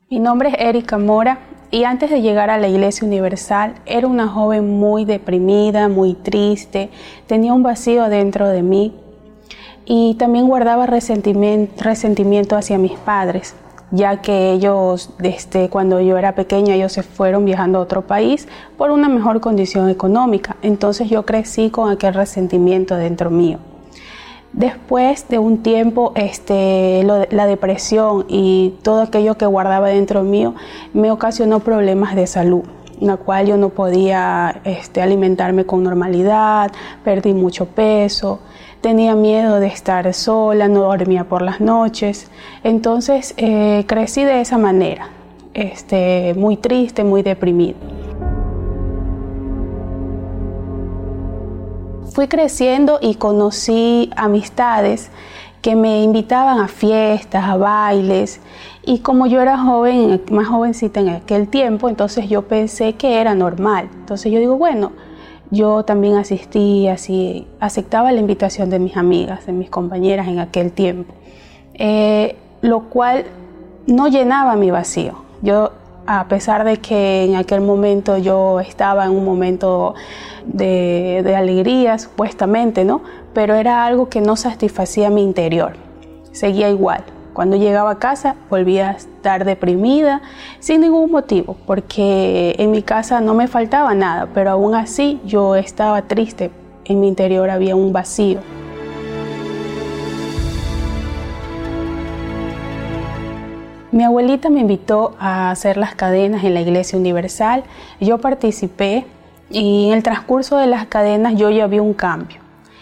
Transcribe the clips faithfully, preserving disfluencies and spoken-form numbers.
Mi nombre es Erika Mora y antes de llegar a la Iglesia Universal era una joven muy deprimida, muy triste, tenía un vacío dentro de mí y también guardaba resentimiento, resentimiento hacia mis padres, ya que ellos, desde cuando yo era pequeña, ellos se fueron viajando a otro país por una mejor condición económica. Entonces yo crecí con aquel resentimiento dentro mío. Después de un tiempo, este, lo, la depresión y todo aquello que guardaba dentro mío me ocasionó problemas de salud, en la cual yo no podía este, alimentarme con normalidad, perdí mucho peso, tenía miedo de estar sola, no dormía por las noches. Entonces eh, crecí de esa manera, este, muy triste, muy deprimida. Fui creciendo y conocí amistades que me invitaban a fiestas, a bailes, y como yo era joven, más jovencita en aquel tiempo, entonces yo pensé que era normal. Entonces yo digo, bueno, yo también asistí, así, aceptaba la invitación de mis amigas, de mis compañeras en aquel tiempo, eh, lo cual no llenaba mi vacío. Yo, a pesar de que en aquel momento yo estaba en un momento de, de alegría, supuestamente, ¿no? Pero era algo que no satisfacía mi interior. Seguía igual. Cuando llegaba a casa volvía a estar deprimida sin ningún motivo, porque en mi casa no me faltaba nada, pero aún así yo estaba triste. En mi interior había un vacío. Mi abuelita me invitó a hacer las cadenas en la Iglesia Universal. Yo participé y en el transcurso de las cadenas yo ya vi un cambio.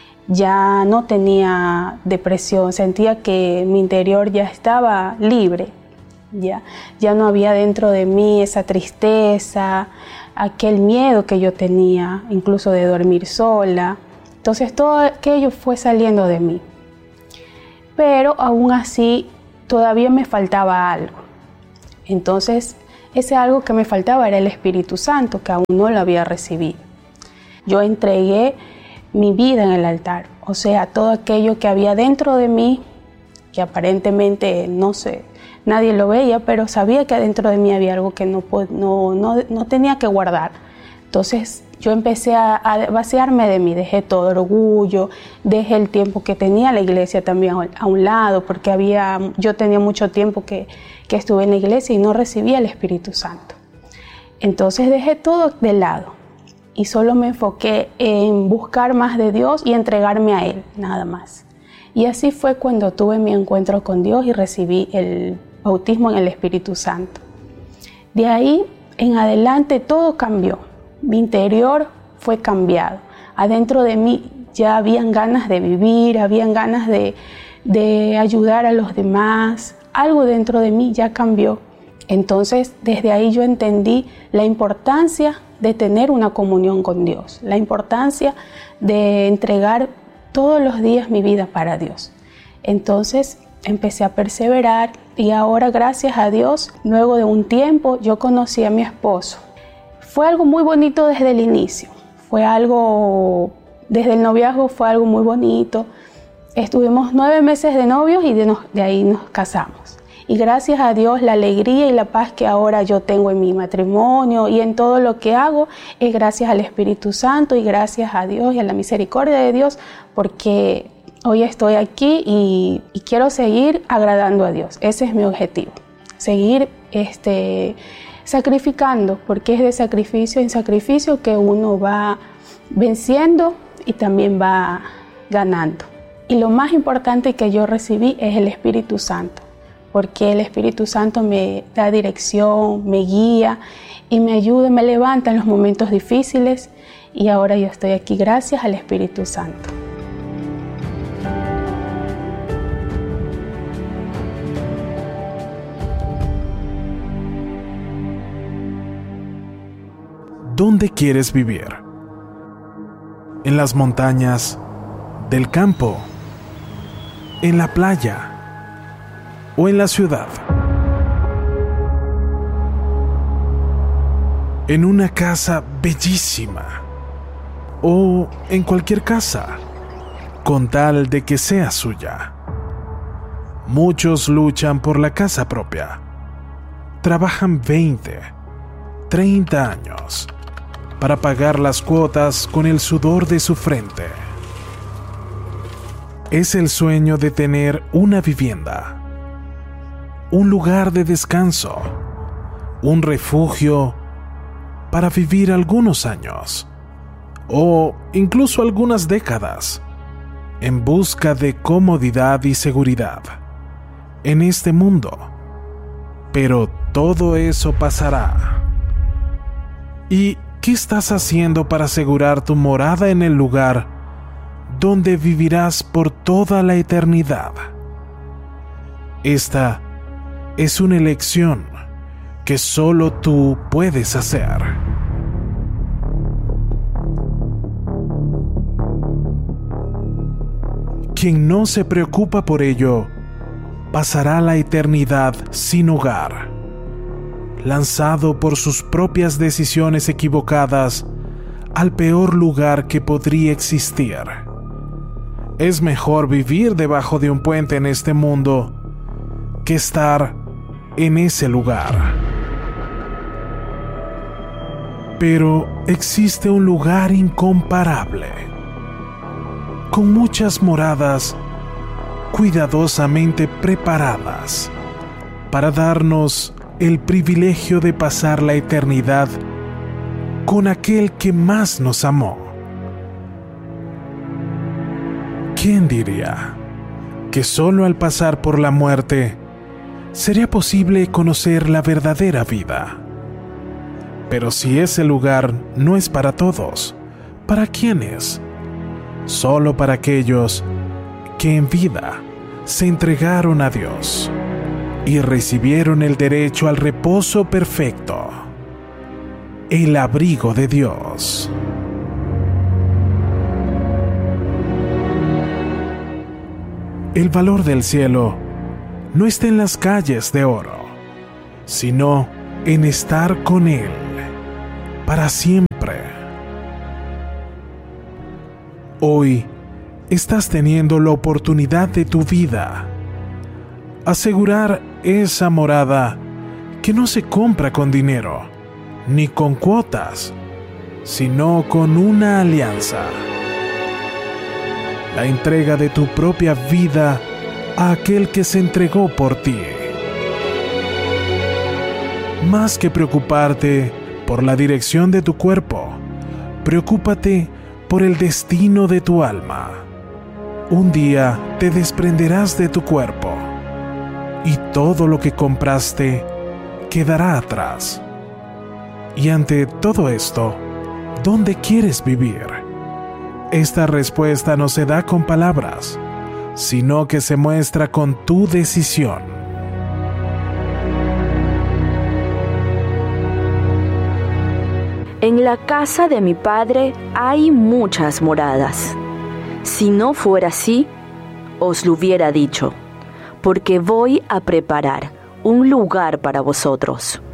Ya no tenía depresión, sentía que mi interior ya estaba libre. Ya, ya no había dentro de mí esa tristeza, aquel miedo que yo tenía, incluso de dormir sola. Entonces todo aquello fue saliendo de mí. Pero aún así todavía me faltaba algo. Entonces, ese algo que me faltaba era el Espíritu Santo, que aún no lo había recibido. Yo entregué mi vida en el altar, o sea, todo aquello que había dentro de mí, que aparentemente no sé, nadie lo veía, pero sabía que adentro de mí había algo que no, no, no, no tenía que guardar. Entonces, yo empecé a, a vaciarme de mí, dejé todo el orgullo, dejé el tiempo que tenía la iglesia también a un lado, porque había, yo tenía mucho tiempo que, que estuve en la iglesia y no recibía el Espíritu Santo. Entonces dejé todo de lado y solo me enfoqué en buscar más de Dios y entregarme a Él, nada más. Y así fue cuando tuve mi encuentro con Dios y recibí el bautismo en el Espíritu Santo. De ahí en adelante todo cambió. Mi interior fue cambiado. Adentro de mí ya habían ganas de vivir, habían ganas de, de ayudar a los demás. Algo dentro de mí ya cambió. Entonces, desde ahí yo entendí la importancia de tener una comunión con Dios, la importancia de entregar todos los días mi vida para Dios. Entonces, empecé a perseverar y ahora, gracias a Dios, luego de un tiempo, yo conocí a mi esposo. Fue algo muy bonito desde el inicio, fue algo, desde el noviazgo fue algo muy bonito. Estuvimos nueve meses de novios y de, nos, de ahí nos casamos. Y gracias a Dios, la alegría y la paz que ahora yo tengo en mi matrimonio y en todo lo que hago es gracias al Espíritu Santo y gracias a Dios y a la misericordia de Dios, porque hoy estoy aquí y, y quiero seguir agradando a Dios. Ese es mi objetivo, seguir este... sacrificando, porque es de sacrificio en sacrificio que uno va venciendo y también va ganando. Y lo más importante que yo recibí es el Espíritu Santo, porque el Espíritu Santo me da dirección, me guía y me ayuda, me levanta en los momentos difíciles y ahora yo estoy aquí gracias al Espíritu Santo. ¿Dónde quieres vivir? ¿En las montañas del campo? ¿En la playa? ¿O en la ciudad? ¿En una casa bellísima? ¿O en cualquier casa, con tal de que sea suya? Muchos luchan por la casa propia. trabajan veinte, treinta años para pagar las cuotas con el sudor de su frente. Es el sueño de tener una vivienda, un lugar de descanso, un refugio para vivir algunos años o incluso algunas décadas en busca de comodidad y seguridad en este mundo. Pero todo eso pasará. ¿Y qué estás haciendo para asegurar tu morada en el lugar donde vivirás por toda la eternidad? Esta es una elección que solo tú puedes hacer. Quien no se preocupa por ello, pasará la eternidad sin hogar, lanzado por sus propias decisiones equivocadas al peor lugar que podría existir. Es mejor vivir debajo de un puente en este mundo que estar en ese lugar. Pero existe un lugar incomparable, con muchas moradas cuidadosamente preparadas para darnos el privilegio de pasar la eternidad con aquel que más nos amó. ¿Quién diría que solo al pasar por la muerte sería posible conocer la verdadera vida? Pero si ese lugar no es para todos, ¿para quiénes? Solo para aquellos que en vida se entregaron a Dios y recibieron el derecho al reposo perfecto, el abrigo de Dios. El valor del cielo no está en las calles de oro, sino en estar con Él para siempre. Hoy estás teniendo la oportunidad de tu vida. Asegurar esa morada que no se compra con dinero, ni con cuotas, sino con una alianza. La entrega de tu propia vida a aquel que se entregó por ti. Más que preocuparte por la dirección de tu cuerpo, preocúpate por el destino de tu alma. Un día te desprenderás de tu cuerpo y todo lo que compraste quedará atrás. Y ante todo esto, ¿dónde quieres vivir? Esta respuesta no se da con palabras, sino que se muestra con tu decisión. En la casa de mi Padre hay muchas moradas. Si no fuera así, os lo hubiera dicho, porque voy a preparar un lugar para vosotros.